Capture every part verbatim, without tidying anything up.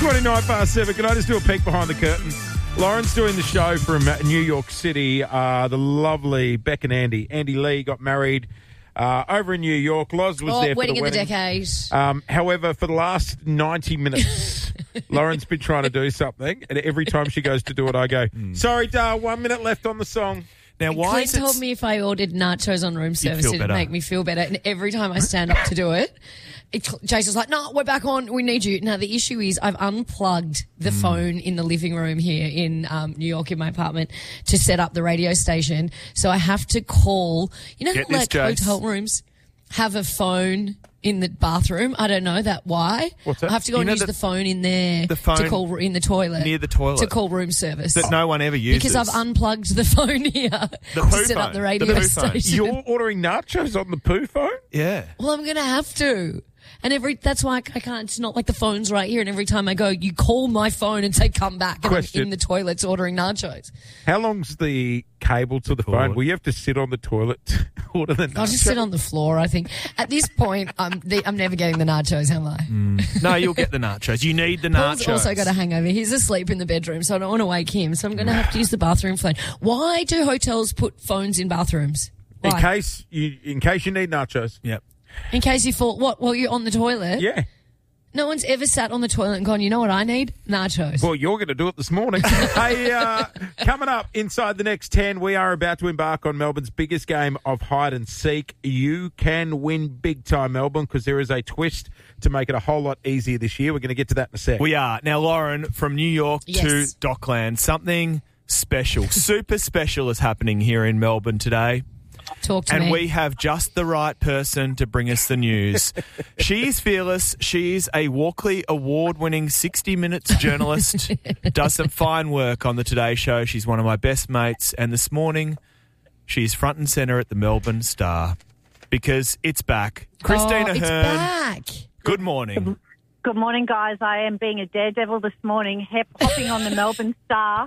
twenty-nine past seven. Can I just do a peek behind the curtain? Lauren's doing the show from New York City. Uh, the lovely Beck and Andy. Andy Lee got married uh, over in New York. Loz was oh, there for wedding the of wedding. the decade. Um, however, for the last ninety minutes, Lauren's been trying to do something, and every time she goes to do it, I go, sorry, Dar, one minute left on the song. Now, why Clint is it... told me if I ordered nachos on room service, feel it'd better. make me feel better. And every time I stand up to do it, it Jason's like, no, we're back on. We need you. Now, the issue is I've unplugged the Mm. phone in the living room here in um, New York in my apartment to set up the radio station. So I have to call, you know, Get how, this, like Jace. hotel rooms have a phone in the bathroom. I don't know that why. What's that? I have to go You and know use the- the, phone in there the phone to call in the toilet. near the toilet. To call room service. that no one ever uses. Because I've unplugged the phone here The to poo set up phone. the The radio poo phone. station. You're ordering nachos on the poo phone? Yeah. Well, I'm going to have to. And every that's why I can't. It's not like the phone's right here. And every time I go, you call my phone and say, come back. And Question. I'm in the toilets ordering nachos. How long's the cable to the phone? Forward. Will you have to sit on the toilet to order the nachos? I'll just sit on the floor, I think. At this point, I'm, the, I'm never getting the nachos, am I? No, you'll get the nachos. You need the Paul's nachos. also got a hangover. He's asleep in the bedroom, so I don't want to wake him. So I'm going to have to use the bathroom phone. Why do hotels put phones in bathrooms? In Why? case you, in case you need nachos. Yep. In case you fall, what, while you're on the toilet? Yeah. No one's ever sat on the toilet and gone, you know what I need? Nachos. Well, you're going to do it this morning. Hey, uh, coming up inside the next ten, we are about to embark on Melbourne's biggest game of hide and seek. You can win big time, Melbourne, because there is a twist to make it a whole lot easier this year. We're going to get to that in a sec. We are. Now, Lauren, from New York Yes. to Dockland, something special, super special is happening here in Melbourne today. Talk to And me. we have just the right person to bring us the news. She is fearless. She is a Walkley award-winning sixty minutes journalist, does some fine work on the Today Show. She's one of my best mates. And this morning, she's front and centre at the Melbourne Star because it's back. Christina oh, it's Hearn, back. good morning. Good morning, guys. I am being a daredevil this morning, hep- hopping on the Melbourne Star.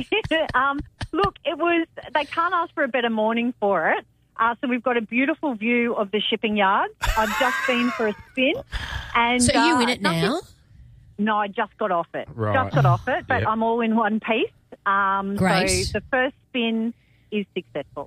um, look, it was, they can't ask for a better morning for it. Uh, so we've got a beautiful view of the shipping yard. I've just been for a spin. And, So are you uh, in it nothing- now? No, I just got off it. Right. Just got off it, but Yep. I'm all in one piece. Um, Great. So the first spin is successful.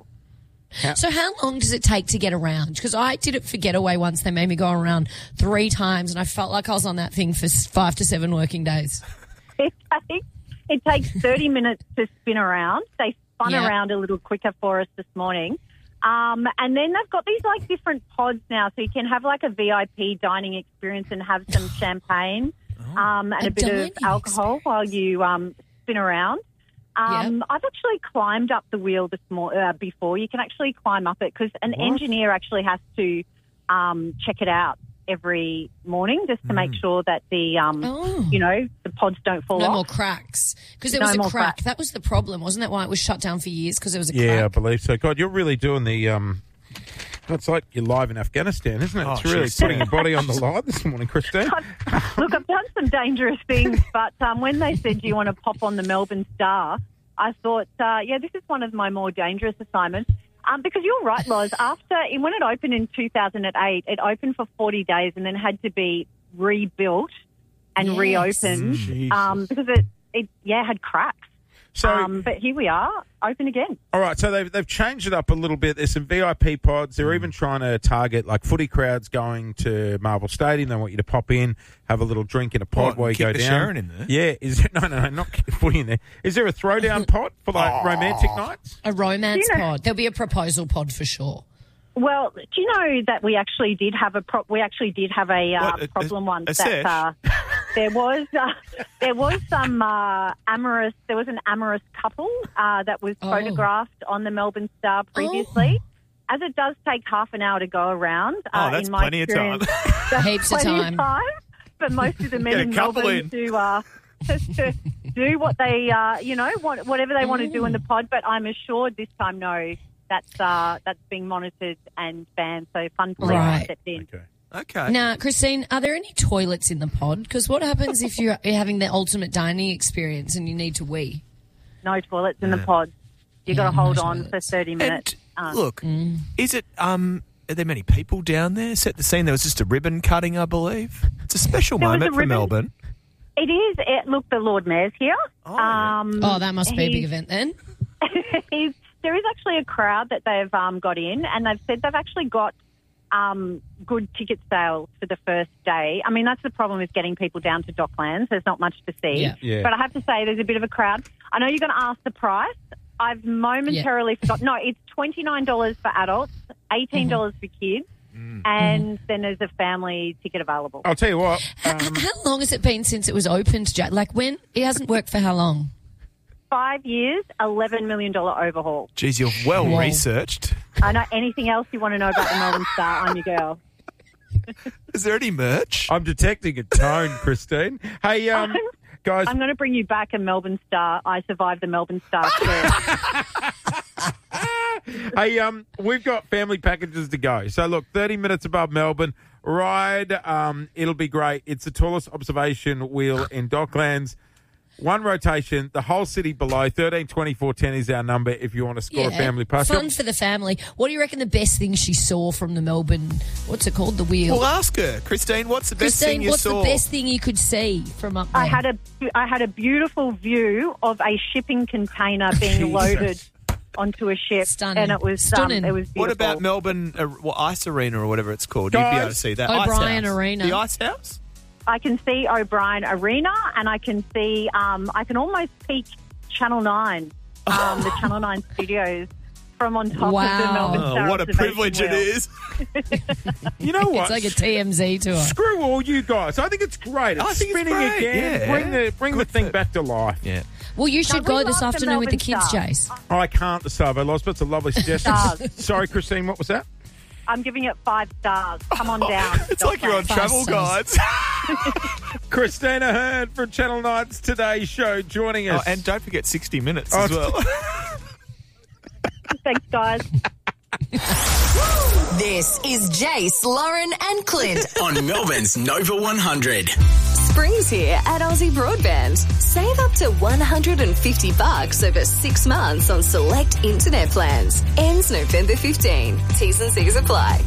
So how long does it take to get around? Because I did it for Getaway once. They made me go around three times, and I felt like I was on that thing for s- five to seven working days. It takes, it takes thirty minutes to spin around. They spun Yeah. around a little quicker for us this morning. Um, and then they've got these like different pods now, so you can have like a V I P dining experience and have some champagne um, and A a, bit dining of alcohol while you um, spin around. Um, I've actually climbed up the wheel this mor- uh, before. You can actually climb up it because an What? engineer actually has to um, check it out every morning just to make sure that the um, Oh. you know the pods don't fall No off. more cracks. Because there No was a more crack. cracks. That was the problem, wasn't that why it was shut down for years? Because there was a Yeah, I crack. believe so. God, you're really doing the... Um, it's like you're live in Afghanistan, isn't it? Oh, It's really she's- putting your body on the line this morning, Christine. Look, I've done some dangerous things, but um, when they said, do you want to pop on the Melbourne Star, I thought, uh, yeah, this is one of my more dangerous assignments. Um, because you're right, Loz, after, when it opened in two thousand eight, it opened for forty days and then had to be rebuilt and Yes. reopened Jesus. um, because it, it, yeah, had cracks. So, Um, but here we are, open again. all right, so they've, they've changed it up a little bit. There's some V I P pods. They're even trying to target, like, footy crowds going to Marvel Stadium. They want you to pop in, have a little drink in a pod What, while you kick go the down. Sharon in there? Yeah. Is there, no, no, no, not kick footy in there. Is there a throwdown pod for, like, romantic nights? A romance Do you know- pod. There'll be a proposal pod for sure. Well, do you know that we actually did have a pro- we actually did have a uh, What, a- problem a- once a that sesh? uh, there was uh, there was some uh, amorous there was an amorous couple uh, that was Oh. photographed on the Melbourne Star previously. As it does take half an hour to go around. Oh, uh, that's in my plenty of time. experience, that's Heaps of plenty time. time. But most of the men Get a in couple Melbourne in. do uh, to do what they uh, you know what, whatever they want to do in the pod. But I'm assured this time no. That's uh, that's being monitored and banned. So Fun Police Right. stepped in. Okay. Okay. Now, Christine, are there any toilets in the pod? Because what happens if you're, you're having the ultimate dining experience and you need to wee? No toilets in the pod. You got Yeah, to hold no on toilets. for thirty minutes. And Um, look, is it? Um, are there many people down there? Set the scene. There was just a ribbon cutting, I believe. It's a special There was moment a for ribbon- Melbourne. It is. It, look, the Lord Mayor's here. Oh, yeah. um, Oh, that must be a big he's- event then. he's, there is actually a crowd that they've um, got in, and they've said they've actually got um, good ticket sales for the first day. I mean, that's the problem with getting people down to Docklands. There's not much to see. Yeah. Yeah. But I have to say, there's a bit of a crowd. I know you're going to ask the price. I've momentarily forgot. No, it's twenty-nine dollars for adults, eighteen dollars Mm-hmm. for kids, and then there's a family ticket available. I'll tell you what. H- Um, how long has it been since it was opened, Jack? Like when? It hasn't worked for how long? Five years, eleven million dollars overhaul. Geez, you're well Whoa. researched. I know anything else you want to know about the Melbourne Star, I'm your girl. Is there any merch? I'm detecting a tone, Christine. Hey, um, I'm- guys. I'm going to bring you back a Melbourne Star. I survived the Melbourne Star tour. Hey, um, we've got family packages to go. So look, thirty minutes above Melbourne, ride. Um, it'll be great. It's the tallest observation wheel in Docklands. One rotation, the whole city below. thirteen twenty-four ten is our number if you want to score a family pass. Fun for the family. What do you reckon the best thing she saw from the Melbourne? What's it called? The wheel. Well, ask her, Christine. What's the best Christine, thing you what's saw? the best thing you could see from up there? I had a I had a beautiful view of a shipping container being Jesus. loaded onto a ship, Stunning. and it was Stunning. Um, it was beautiful. What about Melbourne uh, well, Ice Arena or whatever it's called? You'd be able to Guys, see that. O'Brien Ice House. Arena. The Ice House? I can see O'Brien Arena, and I can see um, I can almost peek Channel Nine, um, the Channel Nine studios from on top of the Wow. Melbourne Oh, Star what a observation privilege wheel. it is. You know what? It's like a T M Z tour. Screw all you guys. I think it's great. It's I think it's spinning great, again. yeah. Bring the bring Good the thing for- back to life. Yeah. Well, you should No, we go this love the afternoon with the Melbourne kids, Star. Jace. Oh, I can't the Savo Lost, but it's a lovely suggestion. Stars. Sorry, Christine, what was that? I'm giving it five stars. Come on down. It's like you're on Five travel stars. guides. Christina Hearn from Channel nine's Today Show joining Oh, us. and don't forget sixty minutes Oh, as well. Thanks, guys. This is Jace, Lauren, and Clint. On Melbourne's Nova one hundred. Spring's here at Aussie Broadband. Save up to one hundred fifty bucks over six months on select internet plans. Ends November fifteenth. T's and C's apply.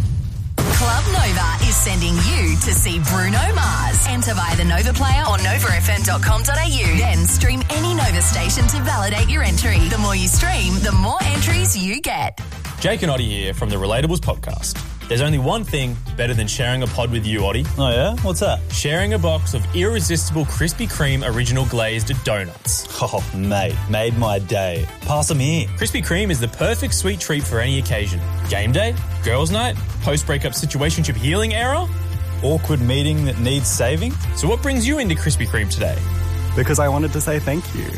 Club Nova is sending you to see Bruno Mars. Enter via the Nova player or nova f m dot com dot a u. Then stream any Nova station to validate your entry. The more you stream, the more entries you get. Jake and Oddie here from the Relatables podcast. There's only one thing better than sharing a pod with you, Oddie. Oh, yeah? What's that? Sharing a box of irresistible Krispy Kreme original glazed donuts. Oh, mate, made my day. Pass them here. Krispy Kreme is the perfect sweet treat for any occasion. Game day, girls' night, post-breakup situationship healing era. Awkward meeting that needs saving? So what brings you into Krispy Kreme today? Because I wanted to say thank you.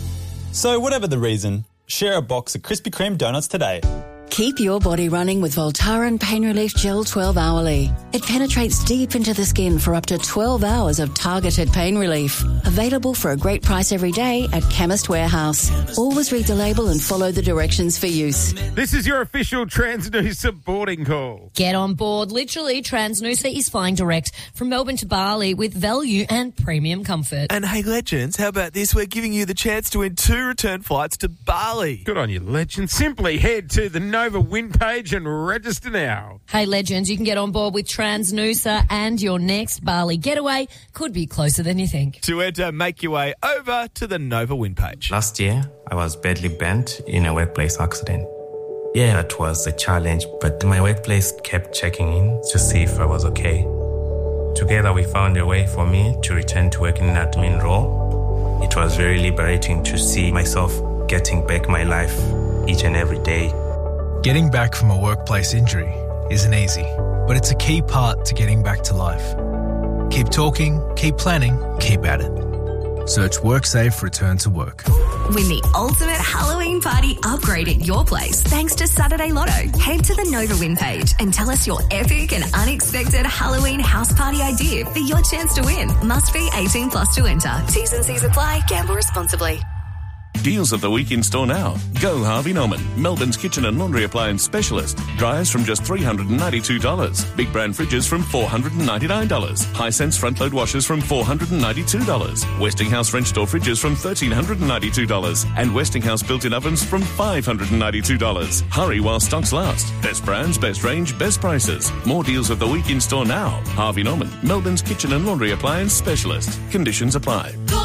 So whatever the reason, share a box of Krispy Kreme donuts today. Keep your body running with Voltaren Pain Relief Gel twelve hourly. It penetrates deep into the skin for up to twelve hours of targeted pain relief. Available for a great price every day at Chemist Warehouse. Always read the label and follow the directions for use. This is your official Transnusa boarding call. Get on board. Literally, Transnusa is flying direct from Melbourne to Bali with value and premium comfort. And hey, legends, how about this? We're giving you the chance to win two return flights to Bali. Good on you, legend. Simply head to the Nova win page and register now. Hey, legends, you can get on board with Transnusa and your next Bali getaway could be closer than you think. To enter, make your way over to the Nova win page. Last year, I was badly burnt in a workplace accident. Yeah, it was a challenge, but my workplace kept checking in to see if I was okay. Together, we found a way for me to return to work in an admin role. It was very liberating to see myself getting back my life each and every day. Getting back from a workplace injury isn't easy, but it's a key part to getting back to life. Keep talking, keep planning, keep at it. Search WorkSafe Return to Work. Win the ultimate Halloween party upgrade at your place thanks to Saturday Lotto. Head to the Nova win page and tell us your epic and unexpected Halloween house party idea for your chance to win. Must be eighteen plus to enter. T's and C's apply. Gamble responsibly. Deals of the week in store now. Go Harvey Norman, Melbourne's kitchen and laundry appliance specialist. Dryers from just three hundred ninety-two dollars. Big brand fridges from four hundred ninety-nine dollars. Hisense front load washers from four hundred ninety-two dollars. Westinghouse French door fridges from one thousand three hundred ninety-two dollars. And Westinghouse built-in ovens from five hundred ninety-two dollars. Hurry while stocks last. Best brands, best range, best prices. More deals of the week in store now. Harvey Norman, Melbourne's kitchen and laundry appliance specialist. Conditions apply.